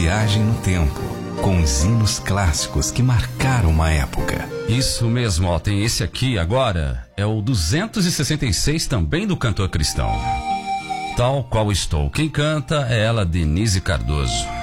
viagem no tempo, com os hinos clássicos que marcaram uma época. Isso mesmo, ó, tem esse aqui agora, é o 266 também do cantor cristão. Tal qual estou. Quem canta é ela, Denise Cardoso.